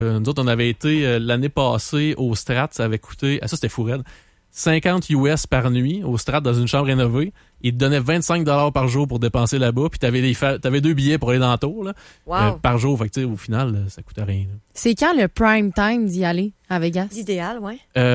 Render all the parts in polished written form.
Nous autres, on avait été l'année passée au Strat, ça avait coûté, ça c'était fou raide, 50 US par nuit au Strat dans une chambre rénovée. Ils te donnaient 25 $ par jour pour dépenser là-bas, puis t'avais 2 billets pour aller dans le tour là, wow. Par jour. Fait que, au final, ça coûtait rien. Là. C'est quand le prime time d'y aller à Vegas? L'idéal, oui.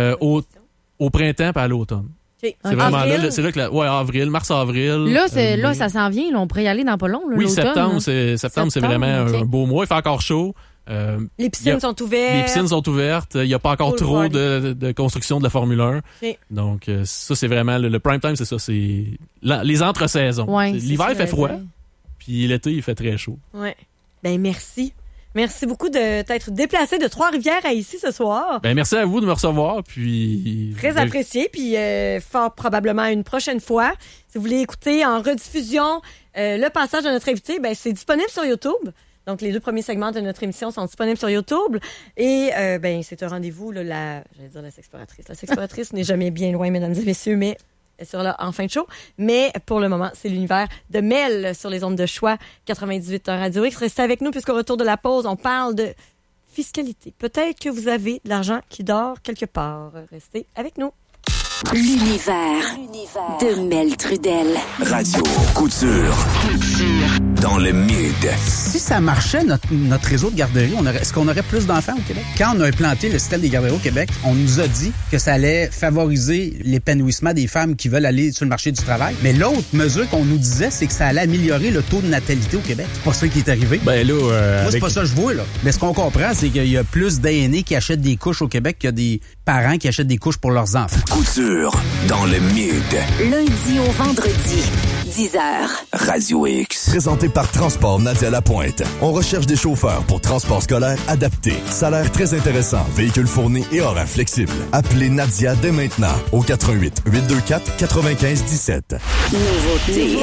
Au printemps et à l'automne. Okay. C'est vraiment là, c'est là que avril, mars-avril. Là, ça s'en vient. Là, on pourrait y aller dans pas long. Là, oui, l'automne, septembre, c'est vraiment un beau mois. Il fait encore chaud. Les piscines sont ouvertes. Les piscines sont ouvertes. Il n'y a pas encore trop de construction de la Formule 1. Okay. Donc, ça, c'est vraiment le prime time, c'est ça. C'est les entre-saisons. Ouais, l'hiver, il fait froid. Puis l'été, il fait très chaud. Oui. Ben merci. Merci beaucoup de t'être déplacé de Trois-Rivières à ici ce soir. Ben merci à vous de me recevoir. Puis très apprécié. Puis fort probablement une prochaine fois. Si vous voulez écouter en rediffusion le passage de notre invité, ben c'est disponible sur YouTube. Donc, les 2 premiers segments de notre émission sont disponibles sur YouTube. Et, c'est un rendez-vous, là, j'allais dire la sexploratrice. La sexploratrice n'est jamais bien loin, mesdames et messieurs, mais elle sera là en fin de show. Mais, pour le moment, c'est l'univers de Mel sur les ondes de choix 98 Radio X. Restez avec nous, puisqu'au retour de la pause, on parle de fiscalité. Peut-être que vous avez de l'argent qui dort quelque part. Restez avec nous. L'univers de Mel Trudel. Radio Couture. Dans le mid. Si ça marchait, notre réseau de garderies, est-ce qu'on aurait plus d'enfants au Québec? Quand on a implanté le système des garderies au Québec, on nous a dit que ça allait favoriser l'épanouissement des femmes qui veulent aller sur le marché du travail. Mais l'autre mesure qu'on nous disait, c'est que ça allait améliorer le taux de natalité au Québec. C'est pas ça qui est arrivé. Ben là, moi, c'est pas ça que je vois, là. Mais ce qu'on comprend, c'est qu'il y a plus d'aînés qui achètent des couches au Québec qu'il y a des parents qui achètent des couches pour leurs enfants. Couture dans le mid. Lundi au vendredi, 10h. Radio X. Présenté par Transport Nadia Lapointe. On recherche des chauffeurs pour transport scolaire adapté. Salaire très intéressant, véhicule fourni et horaire flexible. Appelez Nadia dès maintenant au 88 824 95 17. Nouveauté.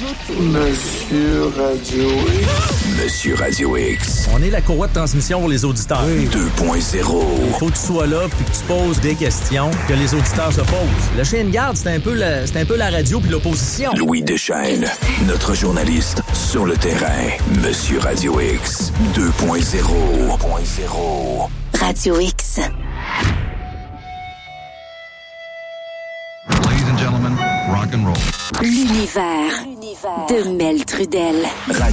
Monsieur Radio X. Monsieur Radio X. On est la courroie de transmission pour les auditeurs. 2.0. Il faut que tu sois là puis que tu poses des questions que les auditeurs se posent. Le chien de garde, c'est un peu la radio puis l'opposition. Louis Deschênes, notre journaliste sur le terrain. Monsieur Radio X 2.0. Radio X. Ladies and gentlemen, rock and roll. L'univers de Mel Trudel.